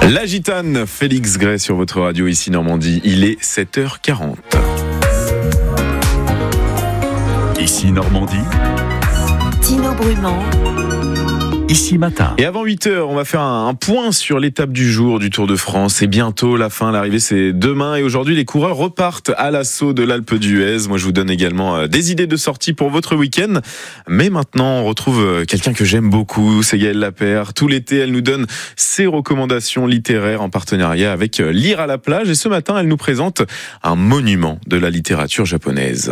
La Gitane, Félix Gray sur votre radio ici Normandie, il est 7h40. Ici Normandie, Tino Brumand. Ici Matin. Et avant 8h, on va faire un point sur l'étape du jour du Tour de France. C'est bientôt la fin, l'arrivée c'est demain. Et aujourd'hui, les coureurs repartent à l'assaut de l'Alpe d'Huez. Moi, je vous donne également des idées de sortie pour votre week-end. Mais maintenant, on retrouve quelqu'un que j'aime beaucoup, c'est Gaëlle Lapère. Tout l'été, elle nous donne ses recommandations littéraires en partenariat avec Lire à la plage. Et ce matin, elle nous présente un monument de la littérature japonaise.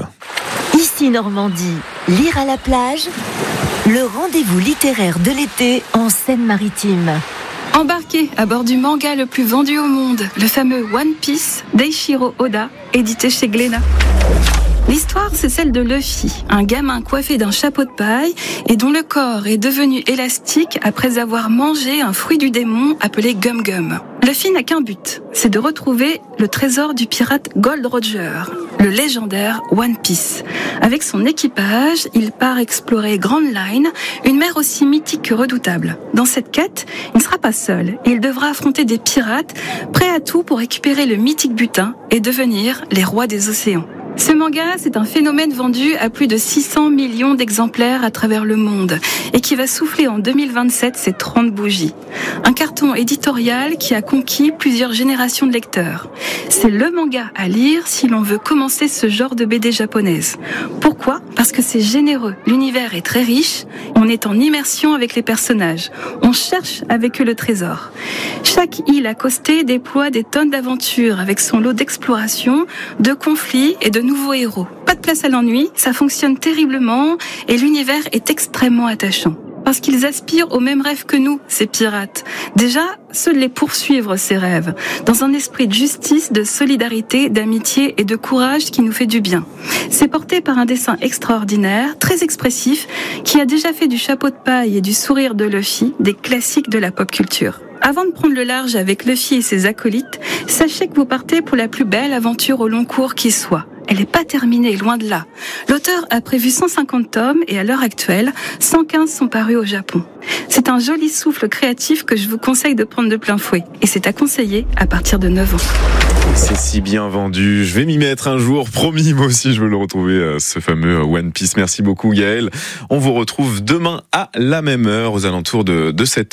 Ici Normandie, Lire à la plage, le rendez-vous littéraire de l'été en Seine-Maritime. Embarquez à bord du manga le plus vendu au monde, le fameux One Piece d'Eiichiro Oda, édité chez Glénat. L'histoire, c'est celle de Luffy, un gamin coiffé d'un chapeau de paille et dont le corps est devenu élastique après avoir mangé un fruit du démon appelé Gum Gum. Luffy n'a qu'un but, c'est de retrouver le trésor du pirate Gold Roger, le légendaire One Piece. Avec son équipage, il part explorer Grand Line, une mer aussi mythique que redoutable. Dans cette quête, il ne sera pas seul et il devra affronter des pirates prêts à tout pour récupérer le mythique butin et devenir les rois des océans. Ce manga, c'est un phénomène vendu à plus de 600 millions d'exemplaires à travers le monde et qui va souffler en 2027 ses 30 bougies. Un carton éditorial qui a conquis plusieurs générations de lecteurs. C'est le manga à lire si l'on veut commencer ce genre de BD japonaise. Pourquoi ? Parce que c'est généreux, l'univers est très riche, on est en immersion avec les personnages, on cherche avec eux le trésor. Chaque île accostée déploie des tonnes d'aventures avec son lot d'exploration, de conflits et de nouveaux héros. Pas de place à l'ennui, ça fonctionne terriblement et l'univers est extrêmement attachant. Parce qu'ils aspirent aux mêmes rêves que nous, ces pirates. Déjà, ceux de les poursuivre, ces rêves, dans un esprit de justice, de solidarité, d'amitié et de courage qui nous fait du bien. C'est porté par un dessin extraordinaire, très expressif, qui a déjà fait du chapeau de paille et du sourire de Luffy des classiques de la pop culture. Avant de prendre le large avec Luffy et ses acolytes, sachez que vous partez pour la plus belle aventure au long cours qui soit. Elle n'est pas terminée, loin de là. L'auteur a prévu 150 tomes et à l'heure actuelle, 115 sont parus au Japon. C'est un joli souffle créatif que je vous conseille de prendre de plein fouet. Et c'est à conseiller à partir de 9 ans. C'est si bien vendu, je vais m'y mettre un jour, promis, moi aussi je veux le retrouver, ce fameux One Piece. Merci beaucoup Gaëlle. On vous retrouve demain à la même heure, aux alentours de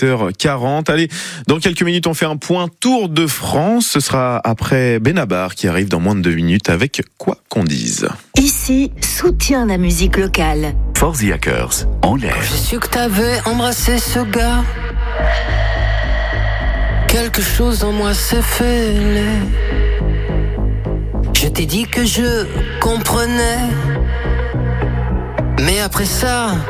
7h40. Allez, dans quelques minutes on fait un point Tour de France. Ce sera après Benabar qui arrive dans moins de 2 minutes avec Quoi qu'on dise. Ici, soutiens la musique locale. For the Hackers, en l'air. J'ai su que t'avais embrassé ce gars. Quelque chose en moi s'est fêlé. Je t'ai dit que je comprenais. Mais après ça,